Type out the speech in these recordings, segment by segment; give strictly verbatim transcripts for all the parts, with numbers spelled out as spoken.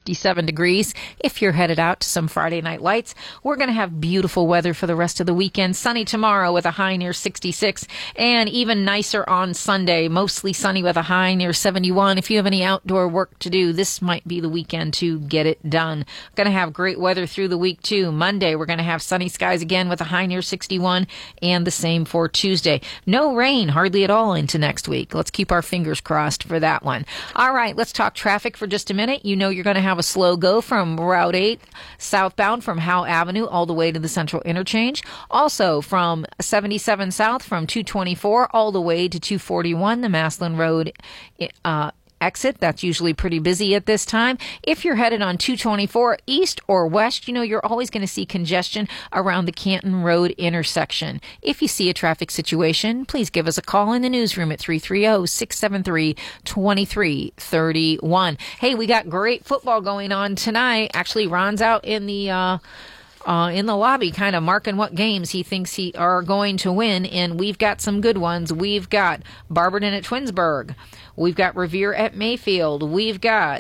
fifty-seven degrees. If you're headed out to some Friday night lights, we're going to have beautiful weather for the rest of the weekend. Sunny tomorrow with a high near sixty-six, and even nicer on Sunday. Mostly sunny with a high near seventy-one. If you have any outdoor work to do, this might be the weekend to get it done. Going to have great weather through the week, too. Monday, we're going to have sunny skies again with a high near sixty-one, and the same for Tuesday. No rain, hardly at all, into next week. Let's keep our fingers crossed for that one. All right, let's talk traffic for just a minute. You know you're going to have a slow go from Route eight southbound from Howe Avenue all the way to the Central Interchange. Also from seventy-seven South from two twenty-four all the way to two forty-one, the Maslin Road uh exit. That's usually pretty busy at this time. If you're headed on two twenty-four east or west, you know you're always going to see congestion around the Canton Road intersection. If you see a traffic situation, please give us a call in the newsroom at three three zero, six seven three, two three three one. Hey, we got great football going on tonight. Actually, Ron's out in the uh Uh, in the lobby, kind of marking what games he thinks he are going to win, and we've got some good ones. We've got Barberton at Twinsburg. We've got Revere at Mayfield. We've got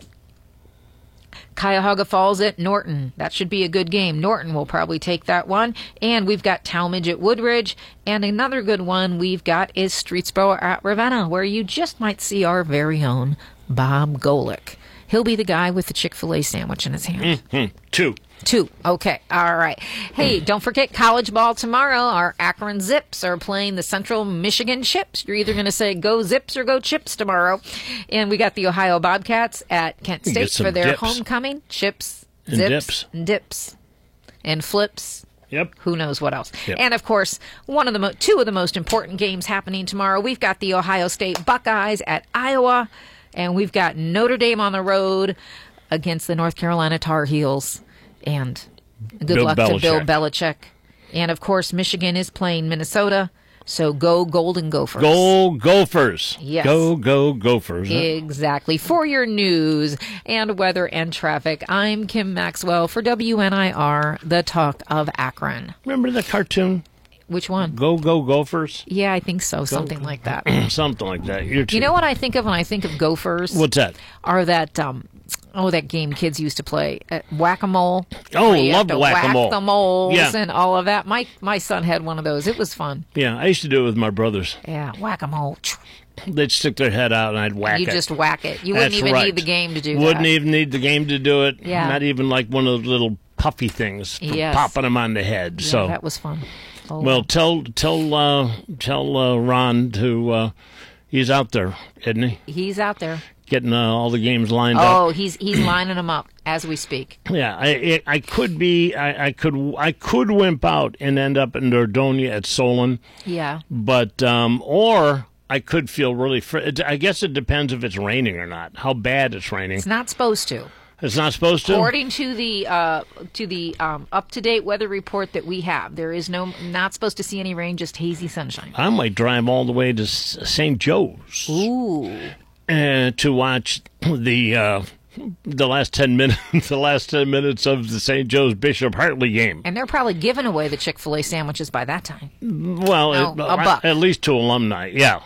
Cuyahoga Falls at Norton. That should be a good game. Norton will probably take that one. And we've got Talmadge at Woodridge. And another good one we've got is Streetsboro at Ravenna, where you just might see our very own Bob Golick. He'll be the guy with the Chick-fil-A sandwich in his hand. Mm-hmm. Two. Two. Okay. All right. Hey, don't forget college ball tomorrow. Our Akron Zips are playing the Central Michigan Chips. You're either going to say go Zips or go Chips tomorrow. And we got the Ohio Bobcats at Kent State for their dips. homecoming. Chips, and Zips, dips. and dips, and flips. Yep. Who knows what else? Yep. And, of course, one of the mo- two of the most important games happening tomorrow. We've got the Ohio State Buckeyes at Iowa, and we've got Notre Dame on the road against the North Carolina Tar Heels. And good Bill luck Belichick. to Bill Belichick. And, of course, Michigan is playing Minnesota. So go Golden Gophers. Go Gophers. Yes. Go, go Gophers. Huh? Exactly. For your news and weather and traffic, I'm Kim Maxwell for W N I R, the Talk of Akron. Remember the cartoon? Which one? Go, go Gophers? Yeah, I think so. Go. Something like that. Something like that. You're you know what I think of when I think of Gophers? What's that? Are that... um. Oh, that game kids used to play at Whack-A-Mole. Oh, you love Whack-A-Mole. Whack the moles yeah. and all of that. My my son had one of those. It was fun. Yeah, I used to do it with my brothers. Yeah, Whack-A-Mole. They'd stick their head out and I'd whack you it. You just whack it. You wouldn't That's even right. need the game to do wouldn't that. Wouldn't even need the game to do it. Yeah. Not even like one of those little puffy things yes. popping them on the head. Yeah, so that was fun. Oh, well, tell tell uh, tell uh, Ron to uh, he's out there, isn't he? He's out there. Getting uh, all the games lined oh, up. Oh, he's he's lining them up as we speak. Yeah, I it, I could be I, I could I could wimp out and end up in Dordogne at Solon. Yeah. But um, or I could feel really. Fr- I guess it depends if it's raining or not. How bad it's raining. It's not supposed to. It's not supposed to. According to the uh, to the um, up to date weather report that we have, there is no not supposed to see any rain, just hazy sunshine. I might drive all the way to Saint Joe's. Ooh. Uh, to watch the uh, the last ten minutes, the last ten minutes of the Saint Joe's Bishop Hartley game, and they're probably giving away the Chick-fil-A sandwiches by that time. Well, no, it, a buck. at least to alumni, yeah.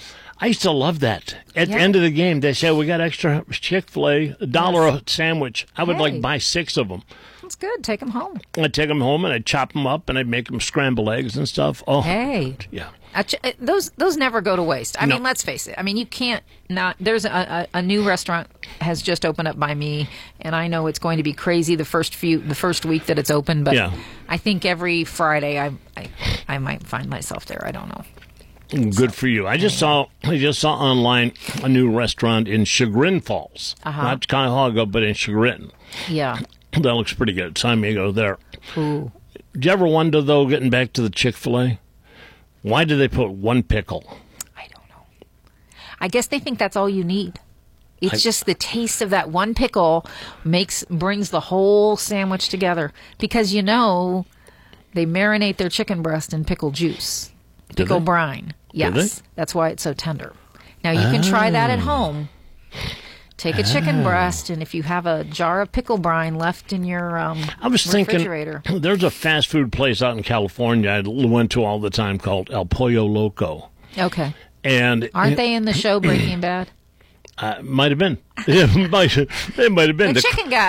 I used to love that. At yeah. the end of the game, they said we got extra Chick-fil-A, a dollar yes. a sandwich. I would hey. like buy six of them. That's good. Take them home. I'd take them home and I'd chop them up and I'd make them scrambled eggs and stuff. Oh, hey, yeah. Ch- those those never go to waste. I no. mean, let's face it. I mean, you can't not. There's a, a, a new restaurant has just opened up by me, and I know it's going to be crazy the first few the first week that it's open. But yeah. I think every Friday I, I I might find myself there. I don't know. Good so, for you. I just saw I just saw online a new restaurant in Chagrin Falls, uh-huh. not Cuyahoga, but in Chagrin. Yeah, that looks pretty good. So I may go there. Ooh. Did you ever wonder though, getting back to the Chick-fil-A? Why do they put one pickle? I don't know. I guess they think that's all you need. It's I, just the taste of that one pickle makes brings the whole sandwich together. Because, you know, they marinate their chicken breast in pickle juice. Pickle they? brine. Yes. Do they? That's why it's so tender. Now, you can try that at home. Take a chicken oh. breast, and if you have a jar of pickle brine left in your um, I was refrigerator. Thinking, there's a fast food place out in California I went to all the time called El Pollo Loco. Okay. And aren't they in the show Breaking Bad? Uh, might have been. It might, it might have been. The the chicken guy.